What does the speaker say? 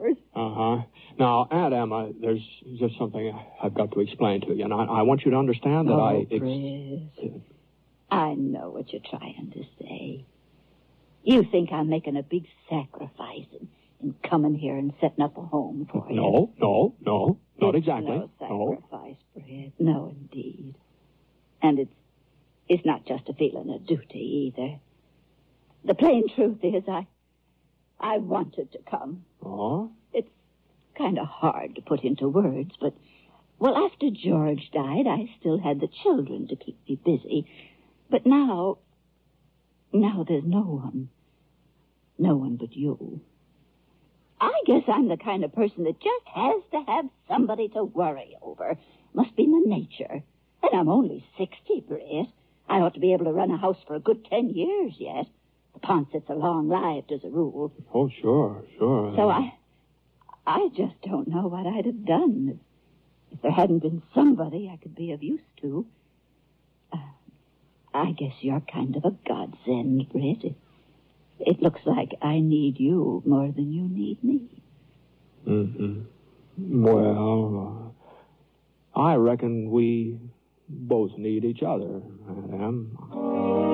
yours. Uh-huh. Now, Aunt Emma, there's just something I've got to explain to you, and I want you to understand that Chris. I know what you're trying to say. You think I'm making a big sacrifice in coming here and setting up a home for you. No, not it's exactly. No sacrifice, Brett. No, indeed. And it's not just a feeling of duty either. The plain truth is I wanted to come. Oh? It's kind of hard to put into words, but, well, after George died, I still had the children to keep me busy. But now there's no one. No one but you. I guess I'm the kind of person that just has to have somebody to worry over. Must be my nature. And I'm only 60, Brett. I ought to be able to run a house for a good 10 years yet. The Ponsets are long-lived as a rule. Oh, sure. So I just don't know what I'd have done if there hadn't been somebody I could be of use to. I guess you're kind of a godsend, Brett. It looks like I need you more than you need me. Mm-hmm. Well, I reckon we both need each other, Aunt Em.